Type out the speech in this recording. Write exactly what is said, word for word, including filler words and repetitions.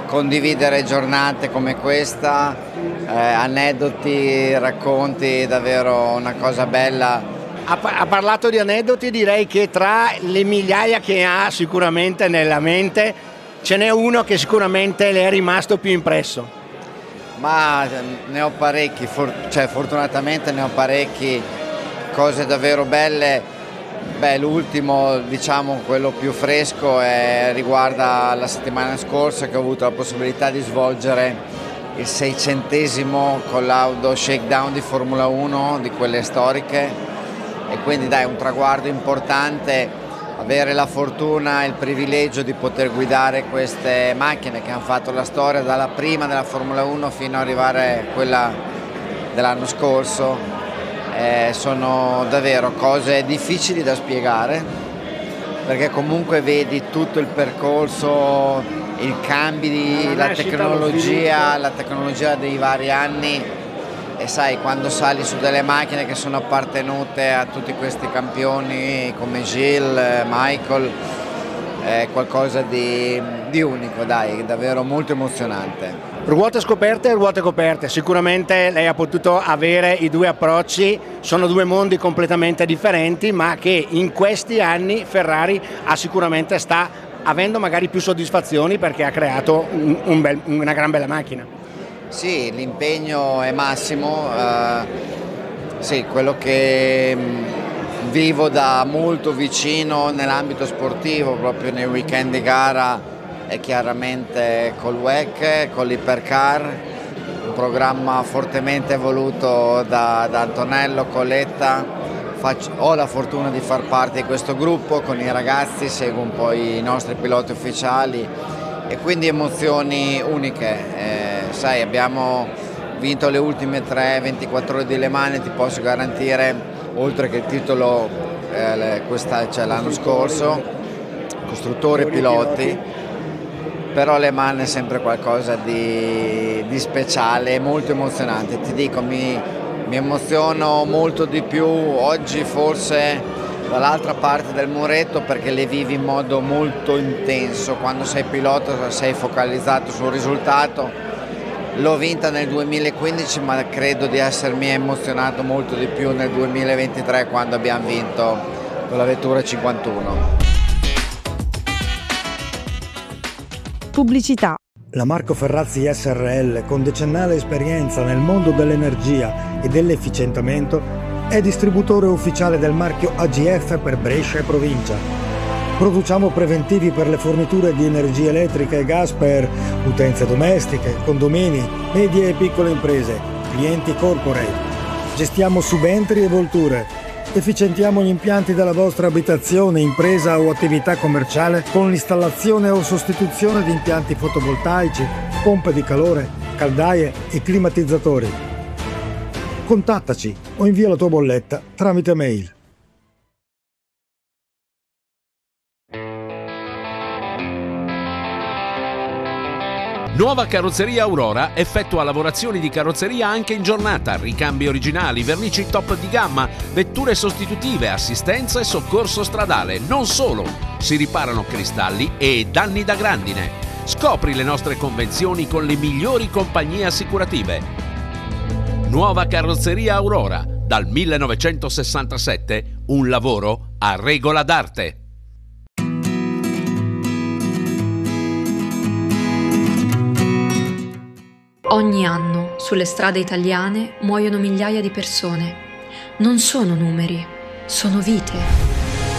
condividere giornate come questa, eh, aneddoti, racconti, davvero una cosa bella. Ha, ha parlato di aneddoti, direi che tra le migliaia che ha sicuramente nella mente ce n'è uno che sicuramente le è rimasto più impresso. Ma ne ho parecchi, for cioè fortunatamente ne ho parecchi, cose davvero belle. Beh, l'ultimo, diciamo quello più fresco, è, riguarda la settimana scorsa che ho avuto la possibilità di svolgere il seicentesimo collaudo shakedown di Formula uno, di quelle storiche, e quindi dai, un traguardo importante, avere la fortuna e il privilegio di poter guidare queste macchine che hanno fatto la storia dalla prima della Formula uno fino ad arrivare a quella dell'anno scorso. Eh, sono davvero cose difficili da spiegare, perché comunque vedi tutto il percorso, i cambi, la tecnologia, la tecnologia dei vari anni, e sai, quando sali su delle macchine che sono appartenute a tutti questi campioni come Gilles, Michael, è qualcosa di, di unico, dai, davvero molto emozionante. Ruote scoperte e ruote coperte, sicuramente lei ha potuto avere i due approcci, sono due mondi completamente differenti, ma che in questi anni Ferrari ha sicuramente sta avendo magari più soddisfazioni perché ha creato un, un bel, una gran bella macchina. Sì, l'impegno è massimo, eh, sì, quello che vivo da molto vicino nell'ambito sportivo, proprio nei weekend di gara, è chiaramente col W E C, con l'Ipercar, un programma fortemente voluto da, da Antonello Coletta. Faccio, ho la fortuna di far parte di questo gruppo con i ragazzi, seguo un po' i nostri piloti ufficiali e quindi emozioni uniche. Eh, sai, abbiamo vinto le ultime tre ventiquattro ore di Le Mans e ti posso garantire, oltre che il titolo eh, cioè l'anno scorso, costruttori e piloti, però Le Mans è sempre qualcosa di, di speciale, molto emozionante. Ti dico, mi, mi emoziono molto di più oggi forse dall'altra parte del muretto, perché le vivi in modo molto intenso. Quando sei pilota sei focalizzato sul risultato. L'ho vinta nel duemilaquindici, ma credo di essermi emozionato molto di più nel duemilaventitré, quando abbiamo vinto con la vettura cinquantuno. Pubblicità. La Marco Ferrazzi S R L, con decennale esperienza nel mondo dell'energia e dell'efficientamento, è distributore ufficiale del marchio A G F per Brescia e provincia. Produciamo preventivi per le forniture di energia elettrica e gas per utenze domestiche, condomini, medie e piccole imprese, clienti corporate. Gestiamo subentri e volture. Efficientiamo gli impianti della vostra abitazione, impresa o attività commerciale con l'installazione o sostituzione di impianti fotovoltaici, pompe di calore, caldaie e climatizzatori. Contattaci o invia la tua bolletta tramite mail. Nuova Carrozzeria Aurora effettua lavorazioni di carrozzeria anche in giornata, ricambi originali, vernici top di gamma, vetture sostitutive, assistenza e soccorso stradale. Non solo, si riparano cristalli e danni da grandine. Scopri le nostre convenzioni con le migliori compagnie assicurative. Nuova Carrozzeria Aurora, dal millenovecentosessantasette, un lavoro a regola d'arte. Ogni anno sulle strade italiane muoiono migliaia di persone. Non sono numeri, sono vite.